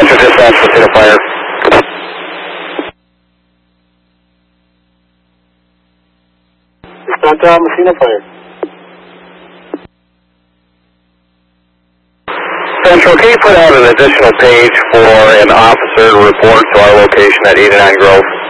Central Dispatch, Messina Fire. Dispatch, Messina Fire. Central, can you put out an additional page for an officer to report to our location at 89 Grove?